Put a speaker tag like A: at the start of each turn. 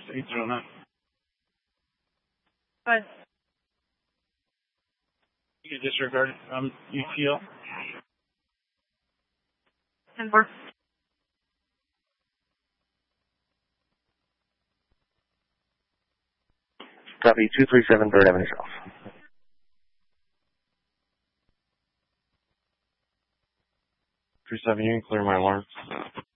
A: 809.
B: But
A: You disregard UTL.
B: 10-4.
C: Copy, 237 3rd Avenue South.
A: 37, you can clear my alarm.